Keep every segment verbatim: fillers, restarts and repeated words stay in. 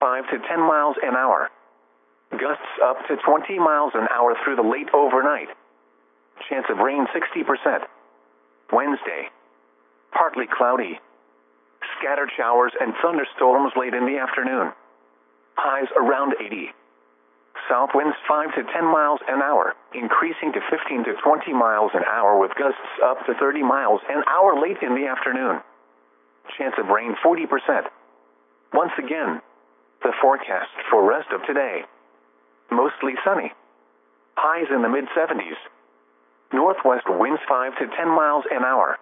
five to ten miles an hour. Gusts up to twenty miles an hour through the late overnight. Chance of rain sixty percent. Wednesday, partly cloudy. Scattered showers and thunderstorms late in the afternoon. Highs around eighty. South winds five to ten miles an hour, increasing to fifteen to twenty miles an hour with gusts up to thirty miles an hour late in the afternoon. Chance of rain forty percent. Once again, the forecast for rest of today. Mostly sunny. Highs in the mid seventies. Northwest winds five to ten miles an hour.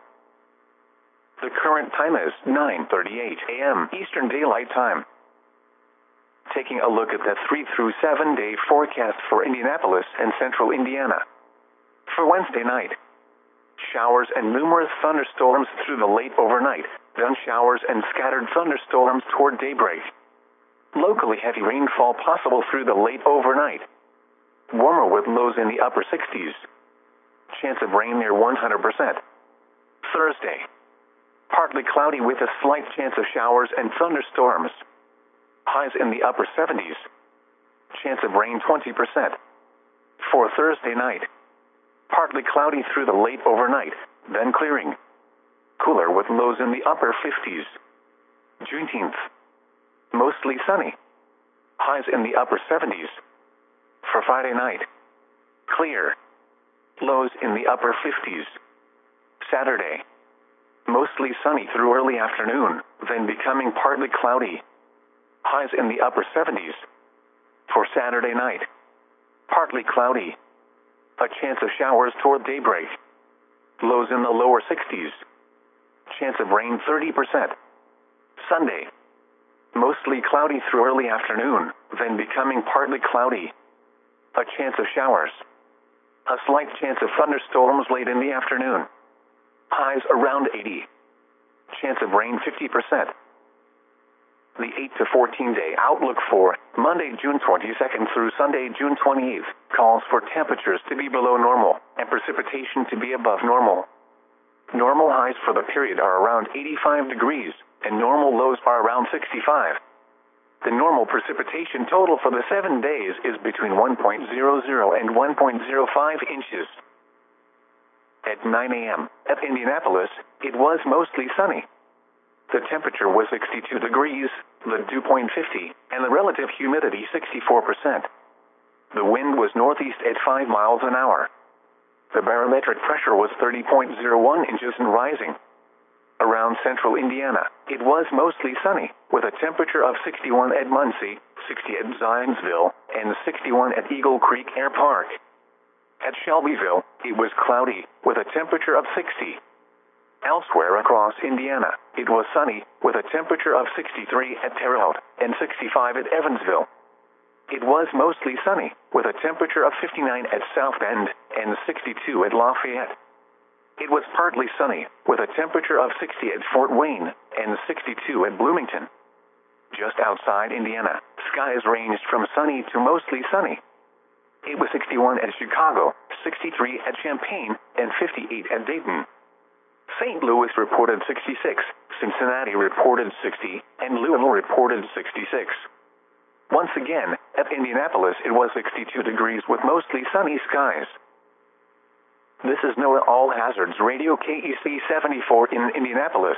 The current time is nine thirty-eight a m Eastern Daylight Time. Taking a look at the three through seven day forecast for Indianapolis and central Indiana. For Wednesday night, showers and numerous thunderstorms through the late overnight, then showers and scattered thunderstorms toward daybreak. Locally heavy rainfall possible through the late overnight. Warmer with lows in the upper sixties. Chance of rain near one hundred percent. Thursday, partly cloudy with a slight chance of showers and thunderstorms. Highs in the upper seventies. Chance of rain twenty percent. For Thursday night, partly cloudy through the late overnight, then clearing. Cooler with lows in the upper fifties. Juneteenth, mostly sunny. Highs in the upper seventies. For Friday night, clear. Lows in the upper fifties. Saturday, mostly sunny through early afternoon, then becoming partly cloudy. Highs in the upper seventies. For Saturday night, partly cloudy. A chance of showers toward daybreak. Lows in the lower sixties. Chance of rain thirty percent. Sunday, mostly cloudy through early afternoon, then becoming partly cloudy. A chance of showers. A slight chance of thunderstorms late in the afternoon. Highs around eighty. Chance of rain fifty percent. The eight to fourteen day outlook for Monday, June twenty-second through Sunday, June twenty-eighth, calls for temperatures to be below normal and precipitation to be above normal. Normal highs for the period are around eighty-five degrees, and normal lows are around sixty-five. The normal precipitation total for the seven days is between one point zero zero and one point zero five inches. At nine a m at Indianapolis, it was mostly sunny. The temperature was sixty-two degrees, the dew point fifty, and the relative humidity sixty-four percent. The wind was northeast at five miles an hour. The barometric pressure was thirty point zero one inches and rising. Around central Indiana, it was mostly sunny, with a temperature of sixty-one at Muncie, sixty at Zionsville, and sixty-one at Eagle Creek Air Park. At Shelbyville, it was cloudy, with a temperature of sixty. Elsewhere across Indiana, it was sunny, with a temperature of sixty-three at Terre Haute and sixty-five at Evansville. It was mostly sunny, with a temperature of fifty-nine at South Bend and sixty-two at Lafayette. It was partly sunny, with a temperature of sixty at Fort Wayne and sixty-two at Bloomington. Just outside Indiana, skies ranged from sunny to mostly sunny. It was sixty-one at Chicago, sixty-three at Champaign, and fifty-eight at Dayton. Saint Louis reported sixty-six, Cincinnati reported sixty, and Louisville reported sixty-six. Once again, at Indianapolis it was sixty-two degrees with mostly sunny skies. This is NOAA All Hazards Radio K E C seventy-four in Indianapolis.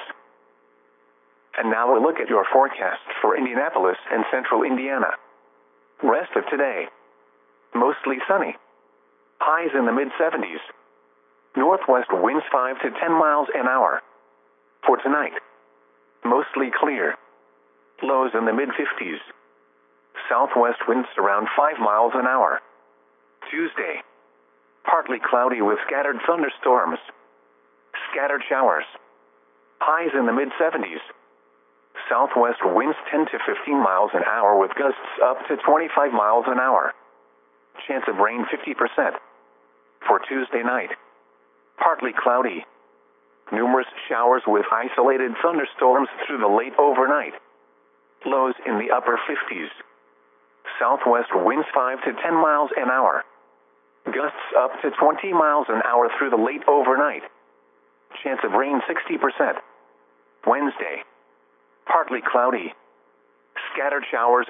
And now a look at your forecast for Indianapolis and central Indiana. Rest of today. Mostly sunny. Highs in the mid seventies. Northwest winds five to ten miles an hour. For tonight, mostly clear. Lows in the mid fifties. Southwest winds around five miles an hour. Tuesday, partly cloudy with scattered thunderstorms. Scattered showers. Highs in the mid seventies. Southwest winds ten to fifteen miles an hour with gusts up to twenty-five miles an hour. Chance of rain fifty percent. For Tuesday night, partly cloudy. Numerous showers with isolated thunderstorms through the late overnight. Lows in the upper fifties. Southwest winds five to ten miles an hour. Gusts up to twenty miles an hour through the late overnight. Chance of rain sixty percent. Wednesday, partly cloudy. Scattered showers